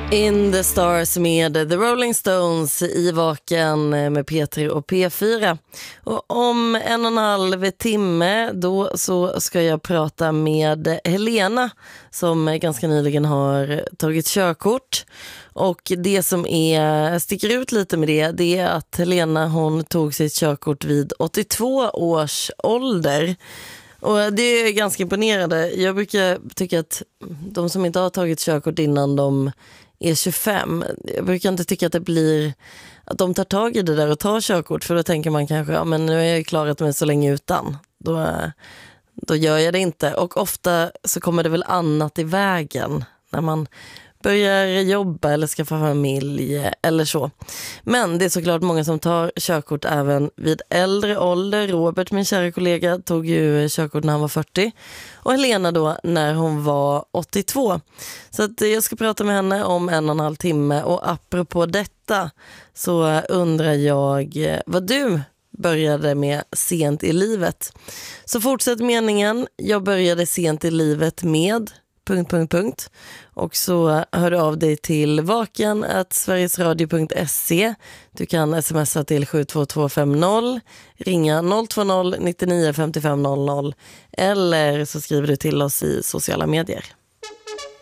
In the Stars med The Rolling Stones i Vaken med P3 och P4. Och om 1,5 timme då så ska jag prata med Helena som ganska nyligen har tagit körkort. Och det som sticker ut lite med det är att Helena hon tog sitt körkort vid 82 års ålder. Och det är ganska imponerande. Jag brukar tycka att de som inte har tagit körkort innan de är 25, jag brukar inte tycka att det blir att de tar tag i det där och tar körkort, för då tänker man kanske, ja men nu har jag klarat mig så länge utan, då gör jag det inte. Och ofta så kommer det väl annat i vägen när man börjar jobba eller skaffa familj eller så. Men det är såklart många som tar körkort även vid äldre ålder. Robert, min kära kollega, tog ju körkort när han var 40 och Helena då när hon var 82. Så att jag ska prata med henne om 1,5 timme, och apropå detta så undrar jag vad du började med sent i livet. Så fortsätt meningen. Jag började sent i livet med ... Och så hör du av dig till vaken@sverigesradio.se. Du kan smsa till 72250, ringa 020 99 55 00 eller så skriver du till oss i sociala medier.